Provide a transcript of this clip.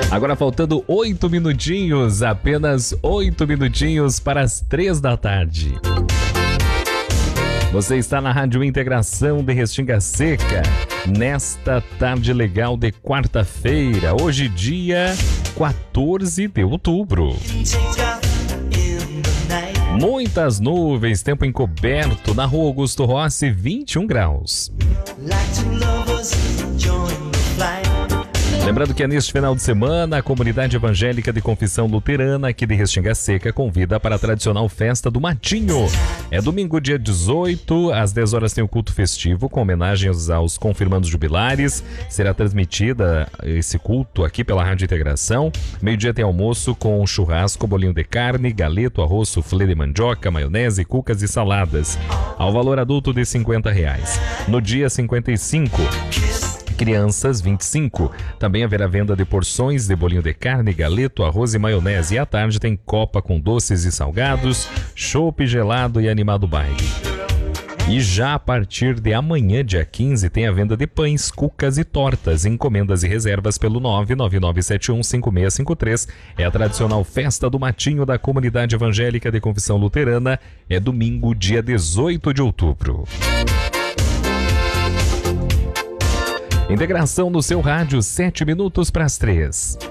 Agora faltando 8 minutinhos, apenas 8 minutinhos para as 3 da tarde. Você está na Rádio Integração de Restinga Seca, nesta tarde legal de quarta-feira, hoje dia 14 de outubro. Muitas nuvens, tempo encoberto, na Rua Augusto Rossi, 21 graus. Lembrando que é neste final de semana, a Comunidade Evangélica de Confissão Luterana aqui de Restinga Seca convida para a tradicional Festa do Matinho. É domingo, dia 18, às 10 horas tem o culto festivo com homenagens aos confirmandos jubilares. Será transmitida esse culto aqui pela Rádio Integração. Meio-dia tem almoço com churrasco, bolinho de carne, galeto, arroz, suflê de mandioca, maionese, cucas e saladas. Ao valor adulto de R$50. No dia 55... crianças, 25. Também haverá venda de porções de bolinho de carne, galeto, arroz e maionese. E à tarde tem copa com doces e salgados, chopp gelado e animado baile. E já a partir de amanhã, dia 15, tem a venda de pães, cucas e tortas. Encomendas e reservas pelo 999715653. É a tradicional Festa do Matinho da Comunidade Evangélica de Confissão Luterana. É domingo, dia 18 de outubro. Integração no seu rádio, 7 minutos para as 3.